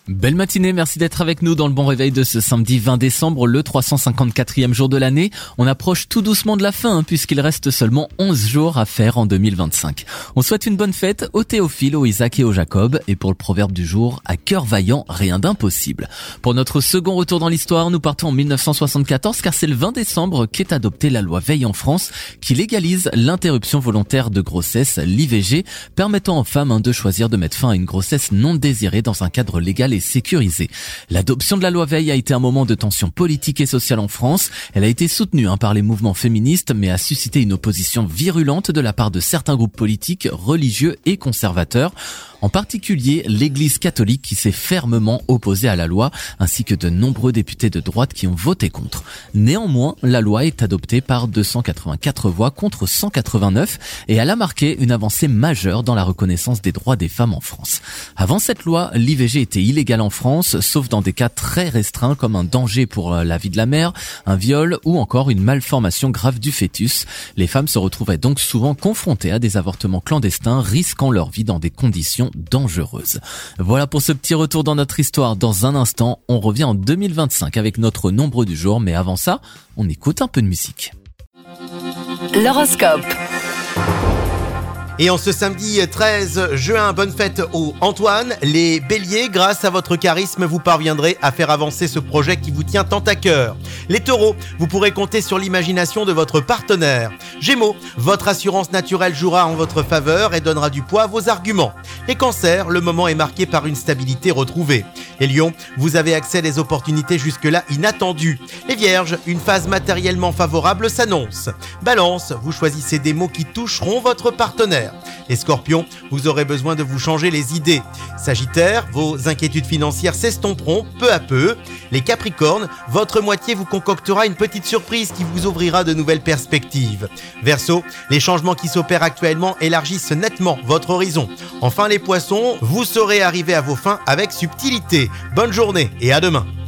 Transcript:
Belle matinée, merci d'être avec nous dans le bon réveil de ce samedi 20 décembre, le 354e jour de l'année. On approche tout doucement de la fin puisqu'il reste seulement 11 jours à faire en 2025. On souhaite une bonne fête au Théophile, au Isaac et au Jacob. Et pour le proverbe du jour, à cœur vaillant, rien d'impossible. Pour notre second retour dans l'histoire, nous partons en 1974 car c'est le 20 décembre qu'est adoptée la loi Veil en France qui légalise l'interruption volontaire de grossesse, l'IVG, permettant aux femmes de choisir de mettre fin à une grossesse non désirée dans un cadre légal et sécurisé. L'adoption de la loi Veil a été un moment de tension politique et sociale en France. Elle a été soutenue par les mouvements féministes, mais a suscité une opposition virulente de la part de certains groupes politiques, religieux et conservateurs. En particulier, l'Église catholique qui s'est fermement opposée à la loi, ainsi que de nombreux députés de droite qui ont voté contre. Néanmoins, la loi est adoptée par 284 voix contre 189 et elle a marqué une avancée majeure dans la reconnaissance des droits des femmes en France. Avant cette loi, l'IVG était illégale en France, sauf dans des cas très restreints comme un danger pour la vie de la mère, un viol ou encore une malformation grave du fœtus. Les femmes se retrouvaient donc souvent confrontées à des avortements clandestins, risquant leur vie dans des conditions dangereuse. Voilà pour ce petit retour dans notre histoire. Dans un instant, on revient en 2025 avec notre nombre du jour, mais avant ça, on écoute un peu de musique. L'horoscope. Et en ce samedi 13 juin, bonne fête aux Antoine. Les béliers, grâce à votre charisme, vous parviendrez à faire avancer ce projet qui vous tient tant à cœur. Les taureaux, vous pourrez compter sur l'imagination de votre partenaire. Gémeaux, votre assurance naturelle jouera en votre faveur et donnera du poids à vos arguments. Les cancers, le moment est marqué par une stabilité retrouvée. Les lions, vous avez accès à des opportunités jusque-là inattendues. Les vierges, une phase matériellement favorable s'annonce. Balance, vous choisissez des mots qui toucheront votre partenaire. Les scorpions, vous aurez besoin de vous changer les idées. Sagittaire, vos inquiétudes financières s'estomperont peu à peu. Les capricornes, votre moitié vous concoctera une petite surprise qui vous ouvrira de nouvelles perspectives. Verseau, les changements qui s'opèrent actuellement élargissent nettement votre horizon. Enfin les poissons, vous saurez arriver à vos fins avec subtilité. Bonne journée et à demain.